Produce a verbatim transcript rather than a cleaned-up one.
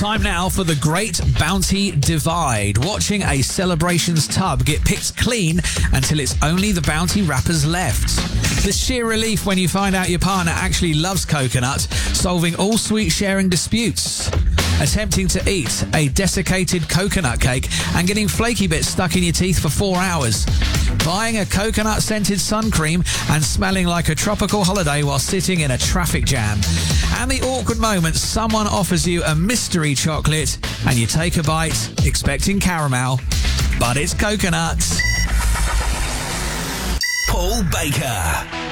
Time now for the Great Bounty Divide. Watching a celebrations tub get picked clean until it's only the bounty wrappers left. The sheer relief when you find out your partner actually loves coconut, solving all sweet sharing disputes. Attempting to eat a desiccated coconut cake and getting flaky bits stuck in your teeth for four hours. Buying a coconut-scented sun cream and smelling like a tropical holiday while sitting in a traffic jam. And the awkward moment someone offers you a mystery chocolate and you take a bite expecting caramel, but it's coconut. Paul Baker.